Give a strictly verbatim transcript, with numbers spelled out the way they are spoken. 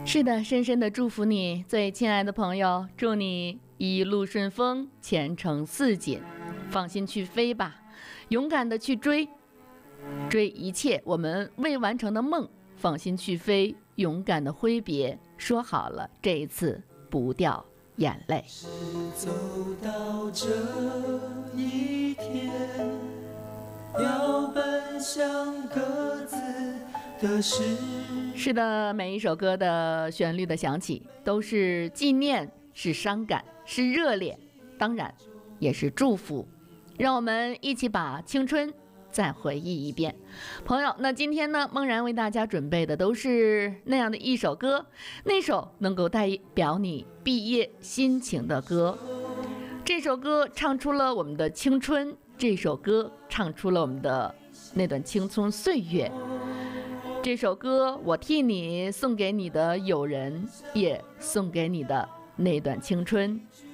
是的，深深的祝福你，最亲爱的朋友，祝你一路顺风，前程似锦，放心去飞吧，勇敢的去追，追一切我们未完成的梦，放心去飞，勇敢的挥别，说好了，这一次不掉眼泪。 是走到这一天，要奔向各自的世界。 是的，每一首歌的旋律的响起都是纪念，是伤感，是热烈，当然也是祝福。让我们一起把青春再回忆一遍。朋友，那今天呢，梦然为大家准备的都是那样的一首歌，那首能够代表你毕业心情的歌。这首歌唱出了我们的青春，这首歌唱出了我们的那段青葱岁月。这首歌我替你送给你的友人，也送给你的那段青春。